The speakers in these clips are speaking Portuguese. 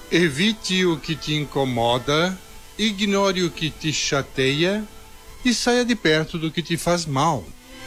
Evite o que te incomoda, ignore o que te chateia e saia de perto do que te faz mal.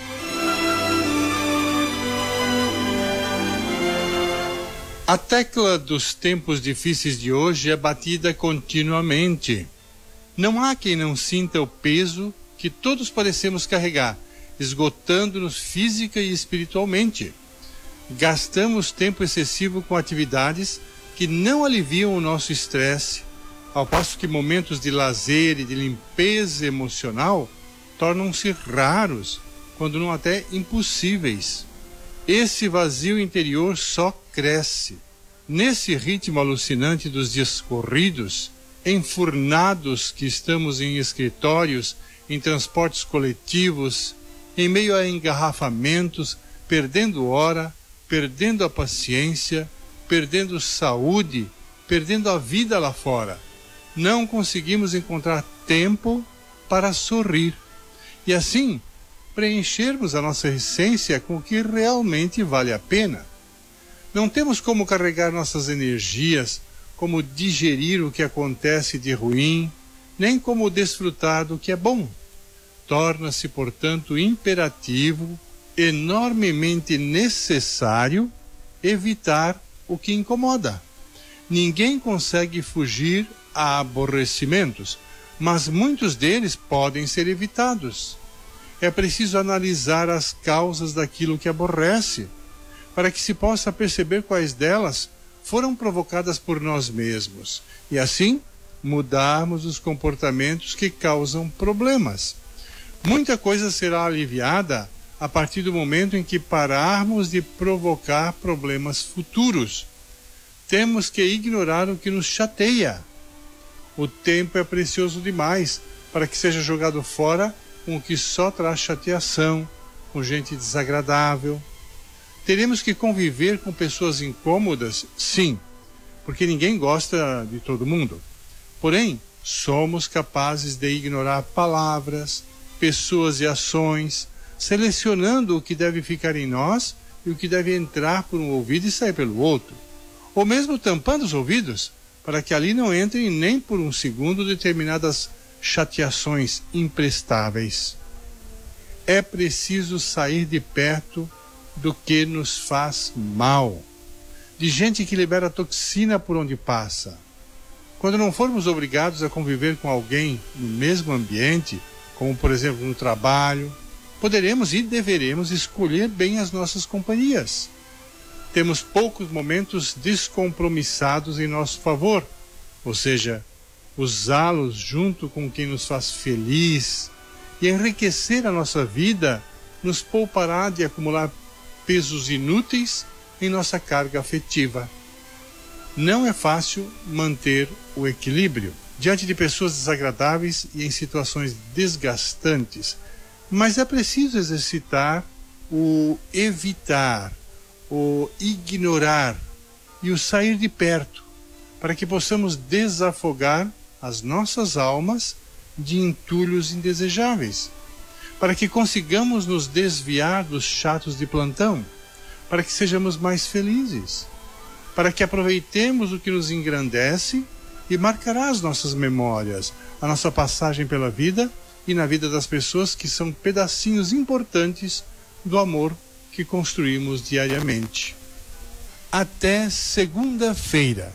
A tecla dos tempos difíceis de hoje é batida continuamente. Não há quem não sinta o peso que todos parecemos carregar, esgotando-nos física e espiritualmente. Gastamos tempo excessivo com atividades que não aliviam o nosso estresse, ao passo que momentos de lazer e de limpeza emocional tornam-se raros, quando não até impossíveis. Esse vazio interior só cresce. Nesse ritmo alucinante dos dias corridos, enfurnados que estamos em escritórios, em transportes coletivos, em meio a engarrafamentos, perdendo hora, perdendo a paciência, perdendo saúde, perdendo a vida lá fora. Não conseguimos encontrar tempo para sorrir e assim preenchermos a nossa essência com o que realmente vale a pena. Não temos como carregar nossas energias, como digerir o que acontece de ruim, nem como desfrutar do que é bom. Torna-se, portanto, imperativo, enormemente necessário, evitar o que incomoda. Ninguém consegue fugir a aborrecimentos, mas muitos deles podem ser evitados. É preciso analisar as causas daquilo que aborrece, para que se possa perceber quais delas foram provocadas por nós mesmos, e assim mudarmos os comportamentos que causam problemas. Muita coisa será aliviada a partir do momento em que pararmos de provocar problemas futuros. Temos que ignorar o que nos chateia. O tempo é precioso demais para que seja jogado fora com o que só traz chateação, com gente desagradável. Teremos que conviver com pessoas incômodas, sim, porque ninguém gosta de todo mundo. Porém, somos capazes de ignorar palavras, pessoas e ações, selecionando o que deve ficar em nós e o que deve entrar por um ouvido e sair pelo outro, ou mesmo tampando os ouvidos, para que ali não entrem nem por um segundo determinadas chateações imprestáveis. É preciso sair de perto do que nos faz mal, de gente que libera toxina por onde passa. Quando não formos obrigados a conviver com alguém no mesmo ambiente, como por exemplo no trabalho, poderemos e deveremos escolher bem as nossas companhias. Temos poucos momentos descompromissados em nosso favor, ou seja, usá-los junto com quem nos faz feliz e enriquecer a nossa vida nos poupará de acumular pesos inúteis em nossa carga afetiva. Não é fácil manter o equilíbrio diante de pessoas desagradáveis e em situações desgastantes, mas é preciso exercitar o evitar, o ignorar e o sair de perto, para que possamos desafogar as nossas almas de entulhos indesejáveis, para que consigamos nos desviar dos chatos de plantão, para que sejamos mais felizes, para que aproveitemos o que nos engrandece e marcará as nossas memórias, a nossa passagem pela vida e na vida das pessoas que são pedacinhos importantes do amor que construímos diariamente. Até segunda-feira.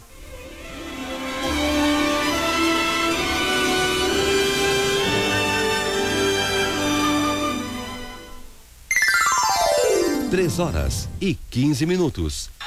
Três horas e 15 minutos.